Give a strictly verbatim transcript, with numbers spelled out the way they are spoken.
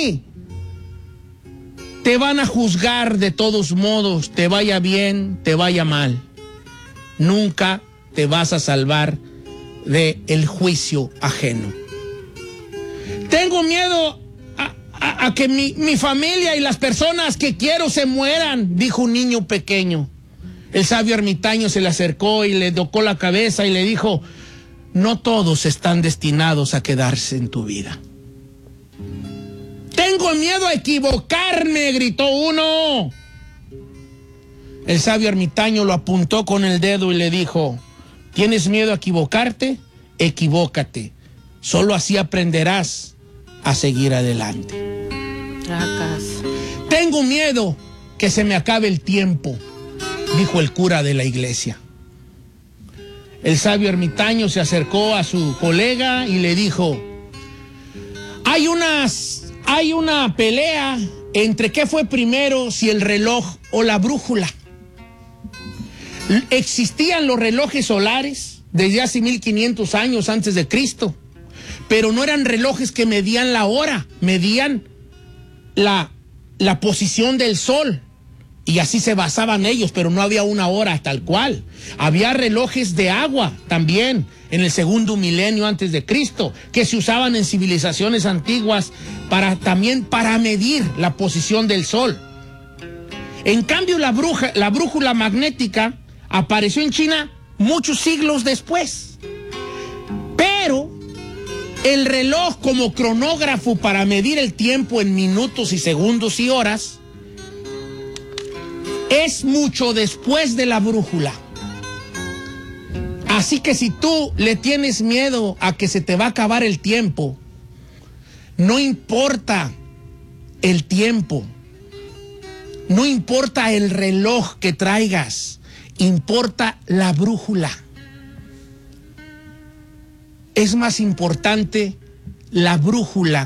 ti. Te van a juzgar de todos modos, te vaya bien, te vaya mal. Nunca te vas a salvar de el juicio ajeno. Tengo miedo a, a, a que mi, mi familia y las personas que quiero se mueran, dijo un niño pequeño. El sabio ermitaño se le acercó y le tocó la cabeza y le dijo: no todos están destinados a quedarse en tu vida. Tengo miedo a equivocarme, gritó uno. El sabio ermitaño lo apuntó con el dedo y le dijo: ¿tienes miedo a equivocarte? Equivócate. Solo así aprenderás a seguir adelante. Tracas. Tengo miedo que se me acabe el tiempo, dijo el cura de la iglesia. El sabio ermitaño se acercó a su colega y le dijo: hay unas, hay una pelea entre qué fue primero, si el reloj o la brújula. Existían los relojes solares desde hace mil quinientos años antes de Cristo, pero no eran relojes que medían la hora, medían la, la posición del sol. Y así se basaban ellos, pero no había una hora tal cual. Había relojes de agua también en el segundo milenio antes de Cristo, que se usaban en civilizaciones antiguas para, también para medir la posición del sol. En cambio, la, bruja, la brújula magnética apareció en China muchos siglos después. Pero el reloj como cronógrafo para medir el tiempo en minutos y segundos y horas es mucho después de la brújula. Así que si tú le tienes miedo a que se te va a acabar el tiempo, no importa el tiempo, no importa el reloj que traigas, importa la brújula. Es más importante la brújula